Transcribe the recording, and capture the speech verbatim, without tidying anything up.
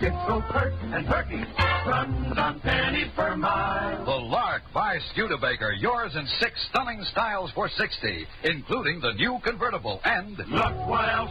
It's so pert and perky, runs on pennies per mile. The Lark by Studebaker, yours in six stunning styles for sixty, including the new convertible and... Look what else